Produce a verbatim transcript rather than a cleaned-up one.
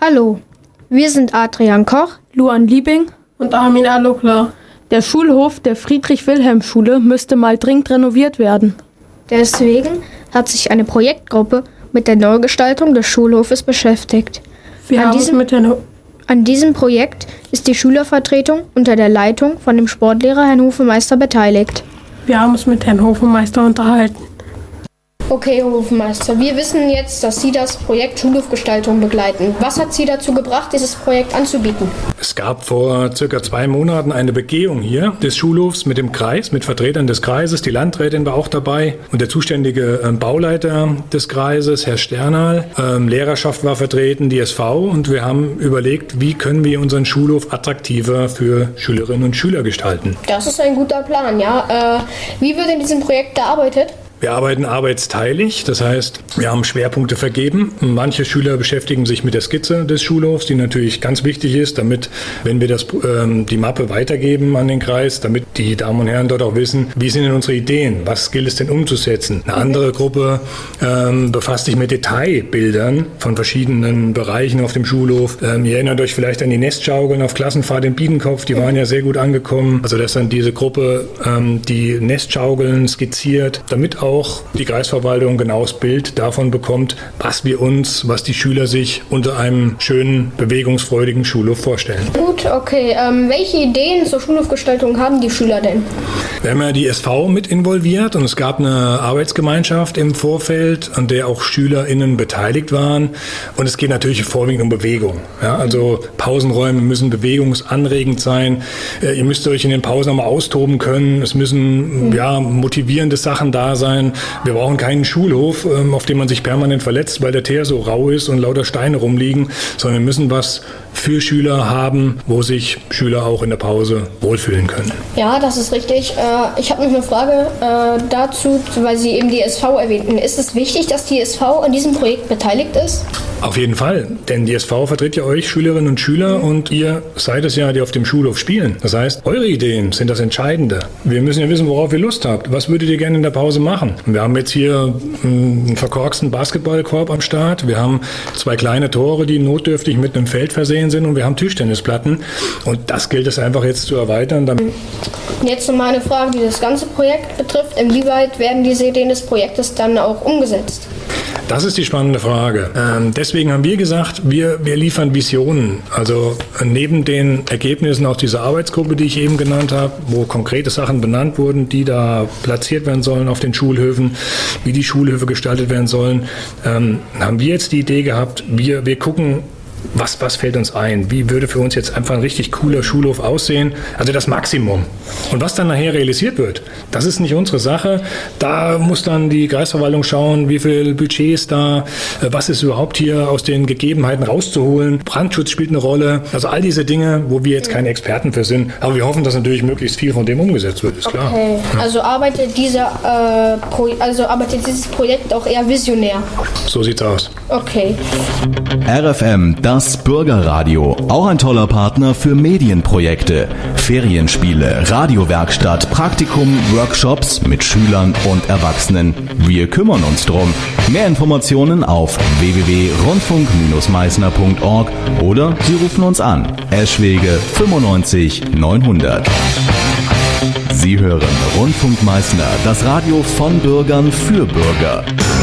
Hallo, wir sind Adrian Koch, Luan Liebing und Armin Alokla. Der Schulhof der Friedrich-Wilhelm-Schule müsste mal dringend renoviert werden. Deswegen hat sich eine Projektgruppe mit der Neugestaltung des Schulhofes beschäftigt. Wir an, haben diesem, mit Herrn an diesem Projekt ist die Schülervertretung unter der Leitung von dem Sportlehrer Herrn Hofmeister beteiligt. Wir haben uns mit Herrn Hofmeister unterhalten. Okay, Herr Hofmeister, wir wissen jetzt, dass Sie das Projekt Schulhofgestaltung begleiten. Was hat Sie dazu gebracht, dieses Projekt anzubieten? Es gab vor circa zwei Monaten eine Begehung hier des Schulhofs mit dem Kreis, mit Vertretern des Kreises. Die Landrätin war auch dabei und der zuständige äh, Bauleiter des Kreises, Herr Sternal. Ähm, Lehrerschaft war vertreten, die S V, und wir haben überlegt, wie können wir unseren Schulhof attraktiver für Schülerinnen und Schüler gestalten. Das ist ein guter Plan, ja. Äh, wie wird in diesem Projekt gearbeitet? Wir arbeiten arbeitsteilig, das heißt, wir haben Schwerpunkte vergeben. Manche Schüler beschäftigen sich mit der Skizze des Schulhofs, die natürlich ganz wichtig ist, damit, wenn wir das, ähm, die Mappe weitergeben an den Kreis, damit die Damen und Herren dort auch wissen, wie sind denn unsere Ideen, was gilt es denn umzusetzen. Eine andere Gruppe ähm, befasst sich mit Detailbildern von verschiedenen Bereichen auf dem Schulhof. Ähm, ihr erinnert euch vielleicht an die Nestschaukeln auf Klassenfahrt in Biedenkopf, die waren ja sehr gut angekommen. Also das ist dann diese Gruppe, ähm, die Nestschaukeln skizziert, damit auch auch die Kreisverwaltung ein genaues Bild davon bekommt, was wir uns, was die Schüler sich unter einem schönen, bewegungsfreudigen Schulhof vorstellen. Gut, okay. Ähm, welche Ideen zur Schulhofgestaltung haben die Schüler denn? Wir haben ja die S V mit involviert und es gab eine Arbeitsgemeinschaft im Vorfeld, an der auch SchülerInnen beteiligt waren. Und es geht natürlich vorwiegend um Bewegung. Ja, also Pausenräume müssen bewegungsanregend sein. Äh, ihr müsst euch in den Pausen auch mal austoben können. Es müssen mhm. ja, motivierende Sachen da sein. Wir brauchen keinen Schulhof, auf dem man sich permanent verletzt, weil der Teer so rau ist und lauter Steine rumliegen, sondern wir müssen was für Schüler haben, wo sich Schüler auch in der Pause wohlfühlen können. Ja, das ist richtig. Ich habe noch eine Frage dazu, weil Sie eben die S V erwähnten. Ist es wichtig, dass die S V an diesem Projekt beteiligt ist? Auf jeden Fall, denn die S V vertritt ja euch Schülerinnen und Schüler und ihr seid es ja, die auf dem Schulhof spielen. Das heißt, eure Ideen sind das Entscheidende. Wir müssen ja wissen, worauf ihr Lust habt. Was würdet ihr gerne in der Pause machen? Wir haben jetzt hier einen verkorksten Basketballkorb am Start. Wir haben zwei kleine Tore, die notdürftig mit einem Feld versehen sind, und wir haben Tischtennisplatten. Und das gilt es einfach jetzt zu erweitern. Jetzt noch mal eine Frage, die das ganze Projekt betrifft. Inwieweit werden diese Ideen des Projektes dann auch umgesetzt? Das ist die spannende Frage. Ähm, deswegen haben wir gesagt, wir, wir liefern Visionen. Also neben den Ergebnissen aus dieser Arbeitsgruppe, die ich eben genannt habe, wo konkrete Sachen benannt wurden, die da platziert werden sollen auf den Schulhöfen, wie die Schulhöfe gestaltet werden sollen, ähm, haben wir jetzt die Idee gehabt, wir, wir gucken, Was, was fällt uns ein? Wie würde für uns jetzt einfach ein richtig cooler Schulhof aussehen? Also das Maximum. Und was dann nachher realisiert wird, das ist nicht unsere Sache. Da muss dann die Kreisverwaltung schauen, wie viel Budget ist da, was ist überhaupt hier aus den Gegebenheiten rauszuholen. Brandschutz spielt eine Rolle. Also all diese Dinge, wo wir jetzt keine Experten für sind. Aber wir hoffen, dass natürlich möglichst viel von dem umgesetzt wird, ist klar. Okay. Ja. Also arbeitet dieser, äh, Pro- also arbeitet dieses Projekt auch eher visionär? So sieht's aus. Okay. R F M, das Bürgerradio. Auch ein toller Partner für Medienprojekte. Ferienspiele, Radiowerkstatt, Praktikum, Workshops mit Schülern und Erwachsenen. Wir kümmern uns drum. Mehr Informationen auf w w w punkt rundfunk Bindestrich meißner punkt org oder Sie rufen uns an. Eschwege fünfundneunzig neunhundert. Sie hören Rundfunk Meißner, das Radio von Bürgern für Bürger.